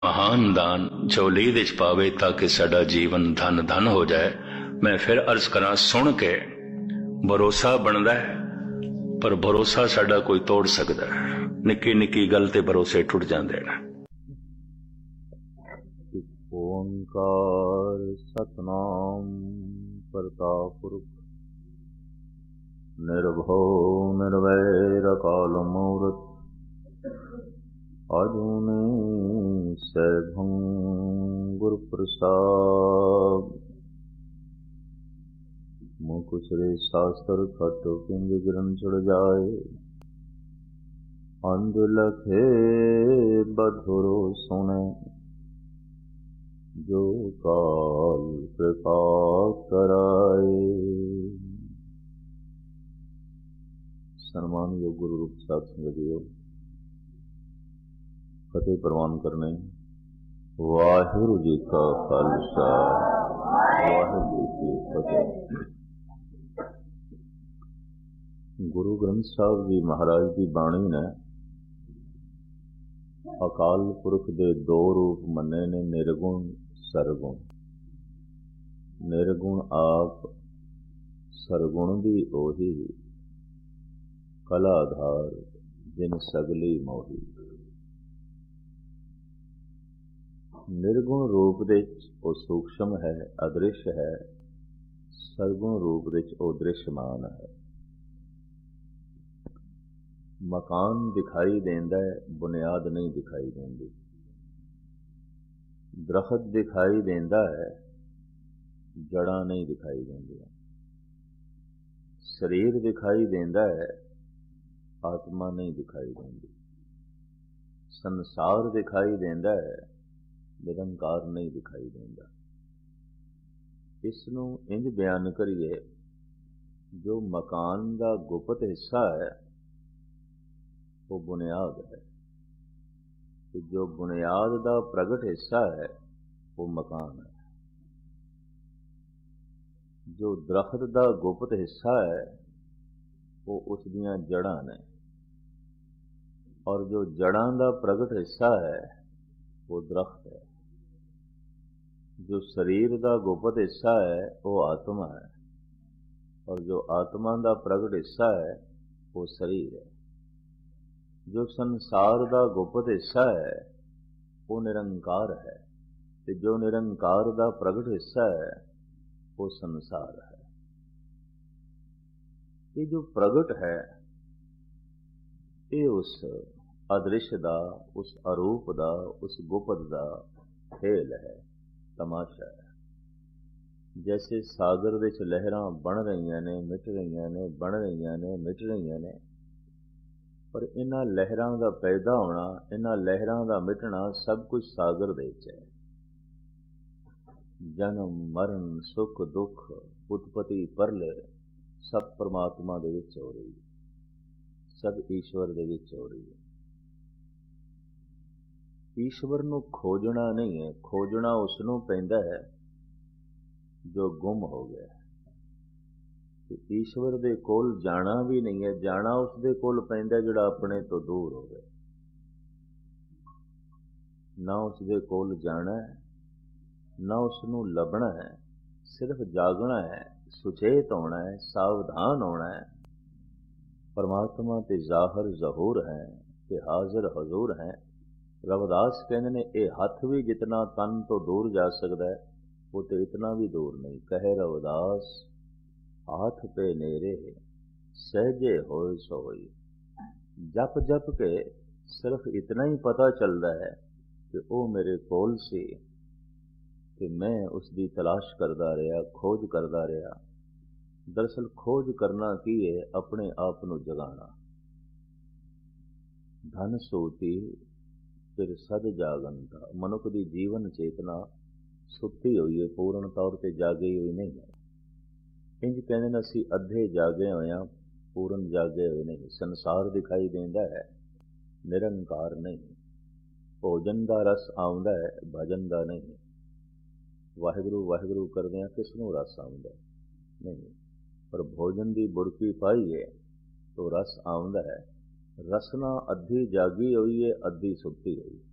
महान दान झोली दे च पावे ताकि साडा जीवन धन धन हो जाए। मैं फिर अर्ज करा, सुन के भरोसा बनता है, पर भरोसा साडा कोई तोड़ सकता है। निक्की निक्की गल ते भरोसे टुट जाते हैं। ओंकार सतनाम करता पुरख निर्भो निर्वैर काल मूर्त अजूनी सैभं गुरु प्रसाद। मुकुसरे शास्त्र खट पिंग गिरन चढ़ जाए, अंध लखे बधुरो सुने जो काल कृपा कराए। सन्मान योग गुरु रूप साथ संगतियों, फतेह प्रवान करने। वाहिगुरु जी का खालसा, वाहिगुरु जी की फतेह। गुरु ग्रंथ साहब जी महाराज की बाणी ने अकाल पुरख दे दो रूप मन्ने ने, निर्गुण सरगुण। निर्गुण आप, सरगुण भी ओही, कलाधार जिन सगली मोही। निर्गुण रूप दे वो सूक्ष्म है, अदृश्य है। सरगुण रूप दे वो दृश्यमान है। मकान दिखाई देंदा है, बुनियाद नहीं दिखाई देंदी। दरख्त दिखाई देंदा है, जड़ा नहीं दिखाई देंदियां। शरीर दिखाई देंदा है, आत्मा नहीं दिखाई देंदी। संसार दिखाई देंदा है, निरंकार नहीं दिखाई देंदा। इसनूं इंज बयान करिए, जो मकान का गुप्त हिस्सा है वो बुनियाद है, तो जो बुनियाद का प्रगट हिस्सा है वो मकान है। जो दरख्त का गुप्त हिस्सा है वो उसदियां जड़ां ने, और जो जड़ां का प्रगट हिस्सा है वो दरख्त है। जो शरीर का गुप्त हिस्सा है वो आत्मा है, और जो आत्मा का प्रगट हिस्सा है वो शरीर है। जो संसार का गुप्त हिस्सा है वो निरंकार है, ते जो निरंकार का प्रगट हिस्सा है वो संसार है। ये जो प्रगट है ये उस अदृश्य दा, उस अरूप दा, उस गुप्त दा खेल है, तमाशा है। जैसे सागर विच लहरां बन रही ने, मिट रही ने, बन रही ने, मिट रही ने, पर इन्हां लहरां दा पैदा होना, इन्हां लहरां दा मिटना सब कुछ सागर दे विच है। जन्म मरण सुख दुख उत्पत्ति परले सब परमात्मा दे विच हो रही है, सब ईश्वर दे विच हो रही है। ईश्वर नूं खोजना नहीं है, खोजना उसनूं पैंदा है जो गुम हो गया है। तो ईश्वर दे कोल जाना भी नहीं है, जाना उसदे कोल पैंदा जिहड़ा अपने तो दूर हो गया। ना उसदे कोल जाना है, ना उसनूं लभना है, सिर्फ जागना है, सुचेत होना है, सावधान होना है। परमात्मा ते जाहिर जहूर है, ते हाजिर हजूर है। रविदास कहते ने, ये हथ भी जितना तन तो दूर जा सकता है, वो तो इतना भी दूर नहीं। कहे रविदास हाथ पे नेरे सहजे होए सोई। जप जप के सिर्फ इतना ही पता चलता है कि वो मेरे कोल सी, कि मैं उसकी तलाश करता रहा, खोज करता रहा। दरअसल खोज करना की है, अपने आप को जगाना। धन सोती फिर सद जागंता। मनुख की जीवन चेतना सुती हुई है, पूर्ण तौर पर जागी हुई नहीं है। इंज कहते हैं असी अद्धे जागे हुए हैं, पूर्ण जागे हुए नहीं। संसार दिखाई देता है, निरंकार नहीं। भोजन का रस आउंदा है, भजन का नहीं। वाहिगुरु वाहिगुरु करदे किसनूं रस आउंदा नहीं, पर भोजन की बुरकी पाई है तो रस आउंदा है। रसना अद्धी जागी हुई है, अद्धी सुती हुई है।